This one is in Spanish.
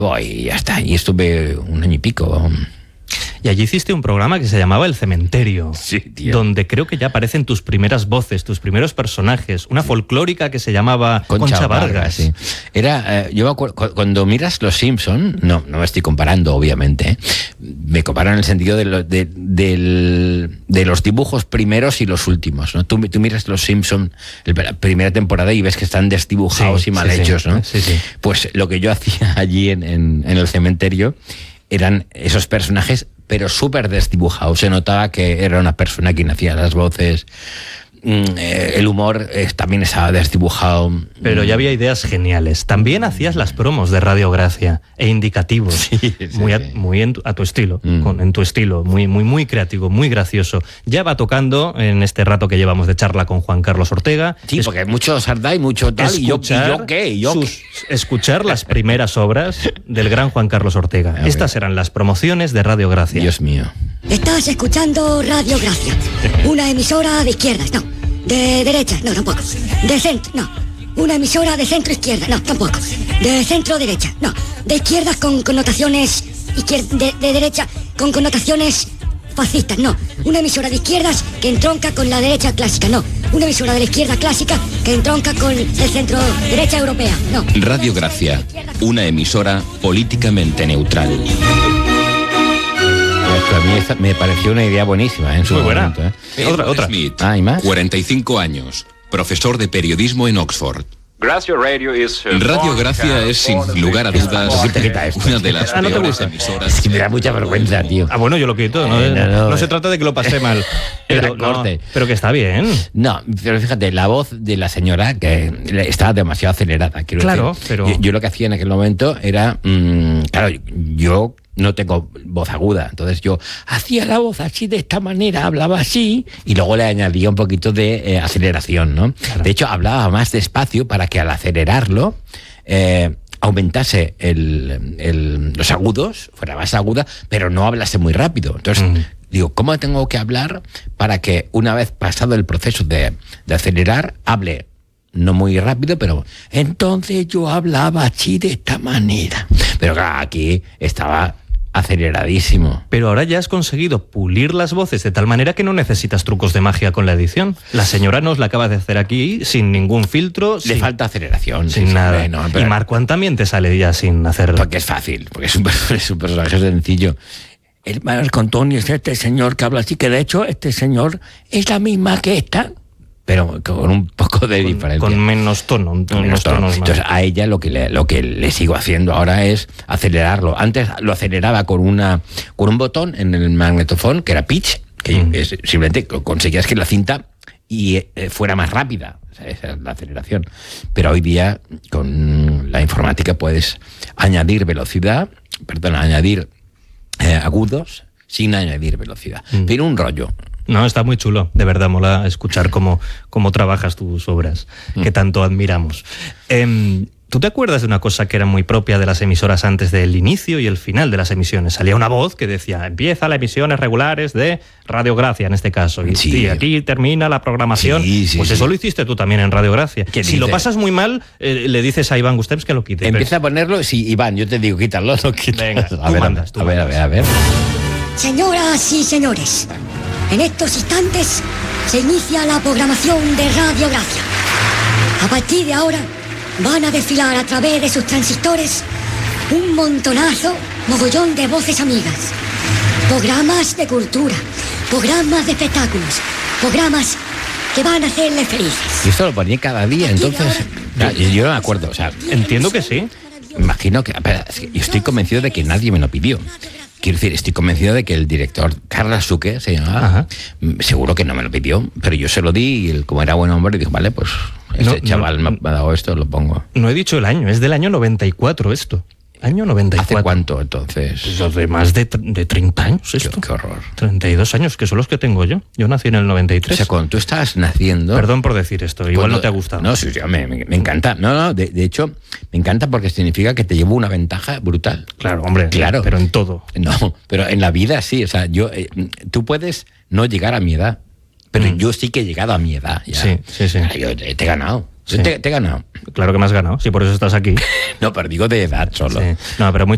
Y ya está, y estuve 1 año y pico. Y allí hiciste un programa que se llamaba El Cementerio, sí, tío, donde creo que ya aparecen tus primeras voces, tus primeros personajes. Una folclórica que se llamaba Concha Vargas. Sí. Era, yo me acuerdo, cuando miras Los Simpson, no me estoy comparando, obviamente, me comparo en el sentido de los dibujos primeros y los últimos, ¿no? Tú miras Los Simpson, la primera temporada, y ves que están desdibujados y mal hechos, ¿no? Sí. Pues lo que yo hacía allí en El Cementerio eran esos personajes, pero súper desdibujados. Se notaba que era una persona quien hacía las voces. El humor también estaba desdibujado. Pero ya había ideas geniales. También hacías las promos de Radio Gracia e indicativos, muy a tu estilo, en tu estilo, muy creativo, muy gracioso. Ya va tocando en este rato que llevamos de charla con Juan Carlos Ortega. Sí, porque mucho sardá y mucho tal. Escuchar las primeras obras del gran Juan Carlos Ortega. Estas eran las promociones de Radio Gracia. Dios mío. Estás escuchando Radio Gracia, una emisora de izquierdas, no. De derechas, no, tampoco. De centro, no. Una emisora de centro-izquierda, no, tampoco. De centro-derecha, no. De izquierdas con connotaciones... de derecha con connotaciones fascistas, no. Una emisora de izquierdas que entronca con la derecha clásica, no. Una emisora de la izquierda clásica que entronca con el centro-derecha europea, no. Radio Gracia, una emisora políticamente neutral. A mí me pareció una idea buenísima en su momento. Otra. Smith, ¿y más? 45 años, profesor de periodismo en Oxford. Radio Gracia es, sin lugar a dudas, una de las peores emisoras. Es que me da mucha vergüenza, tío. Bueno, yo lo quito. No se trata de que lo pasé mal. Pero que está bien. No, pero fíjate, la voz de la señora que estaba demasiado acelerada. Claro, pero... Yo lo que hacía en aquel momento era... claro, yo no tengo voz aguda, entonces yo hacía la voz así, de esta manera, hablaba así, y luego le añadía un poquito de aceleración, ¿no? Claro. De hecho, hablaba más despacio para que al acelerarlo aumentase los agudos, fuera más aguda, pero no hablase muy rápido. Entonces, digo, ¿cómo tengo que hablar para que una vez pasado el proceso de acelerar, hable no muy rápido, pero entonces yo hablaba así, de esta manera? Pero claro, aquí estaba aceleradísimo. Pero ahora ya has conseguido pulir las voces de tal manera que no necesitas trucos de magia con la edición. La señora nos la acaba de hacer aquí sin ningún filtro. Le falta aceleración. Sin nada. No, pero... Y Marcuán también te sale ya sin hacer... Porque es fácil, porque es un personaje sencillo. El Marco Antonio es este señor que habla así, que de hecho este señor es la misma que esta, pero con un poco de diferencia. Con menos tono. Entonces a ella lo que le sigo haciendo ahora es acelerarlo. Antes lo aceleraba con un botón en el magnetofón, que era pitch, que simplemente conseguías que la cinta fuera más rápida. O sea, esa es la aceleración. Pero hoy día con la informática puedes añadir añadir agudos sin añadir velocidad. Tiene un rollo. No, está muy chulo, de verdad, mola escuchar cómo trabajas tus obras, que tanto admiramos. ¿Tú te acuerdas de una cosa que era muy propia de las emisoras antes del inicio y el final de las emisiones? Salía una voz que decía, empieza las emisiones regulares de Radio Gracia, en este caso, y aquí termina la programación. Eso lo hiciste tú también en Radio Gracia. Si lo pasas muy mal, le dices a Iván Gustems que lo quite. Empieza a ponerlo, sí, Iván, yo te digo, quítalo, no quitas. Venga, tú mandas. A ver. Señoras y señores, en estos instantes se inicia la programación de Radio Gracia. A partir de ahora van a desfilar a través de sus transistores un mogollón de voces amigas. Programas de cultura, programas de espectáculos, programas que van a hacerles felices. Y esto lo ponía cada día, entonces... Yo no me acuerdo, o sea... Entiendo que sí. Imagino que... yo estoy convencido de que nadie me lo pidió. Quiero decir, estoy convencido de que el director, Carlos Suque, se llamaba, seguro que no me lo pidió, pero yo se lo di y él, como era buen hombre, dijo, vale, pues chaval me ha dado esto, lo pongo. No he dicho el año, es del año 94 esto. Año 94. ¿Hace cuánto, entonces? Pues de más de 30 años esto. Qué horror. 32 años, que son los que tengo yo. Yo nací en el 93. O sea, cuando tú estabas naciendo... Perdón por decir esto, igual no te ha gustado. No, sí, me encanta. No, de hecho, me encanta porque significa que te llevo una ventaja brutal. Claro, hombre, claro. Pero en todo. No, pero en la vida sí. O sea, tú puedes no llegar a mi edad, pero yo sí que he llegado a mi edad. Ya. Sí. Yo te he ganado. Sí. Te he ganado. Claro que me has ganado, sí, por eso estás aquí. No, pero digo de edad solo. Sí. No, pero muy